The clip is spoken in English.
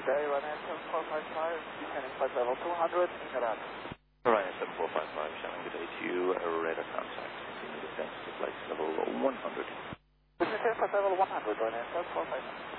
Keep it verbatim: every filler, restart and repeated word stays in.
day, Ryanair seven four five five, descending flight level two hundred, in Iraq. Ryanair seven four five five, Shannon, good day to you, radar contact, continue descent to flight level one hundred. Descend flight level one hundred, Ryanair seven four five five.